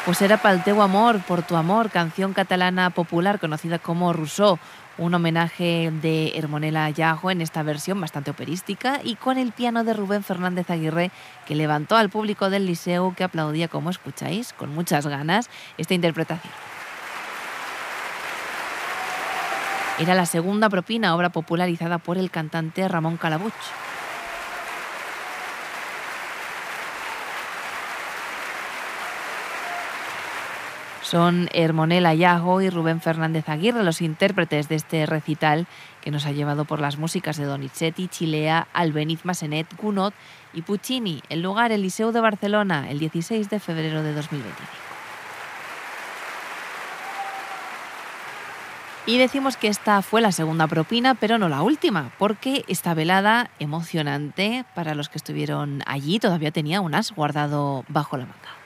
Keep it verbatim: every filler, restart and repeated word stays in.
Pues era Pa'l teu amor, por tu amor, canción catalana popular conocida como Rousseau, un homenaje de Hermonela Llago en esta versión bastante operística y con el piano de Rubén Fernández Aguirre, que levantó al público del Liceu, que aplaudía, como escucháis, con muchas ganas esta interpretación. Era la segunda propina, obra popularizada por el cantante Ramón Calabuch. Son Hermonela Llago y Rubén Fernández Aguirre los intérpretes de este recital que nos ha llevado por las músicas de Donizetti, Chilea, Albéniz, Massenet, Gounod y Puccini. El lugar, el Liceu de Barcelona, el dieciséis de febrero de dos mil veinticinco. Y decimos que esta fue la segunda propina, pero no la última, porque esta velada emocionante para los que estuvieron allí todavía tenía un as guardado bajo la manga.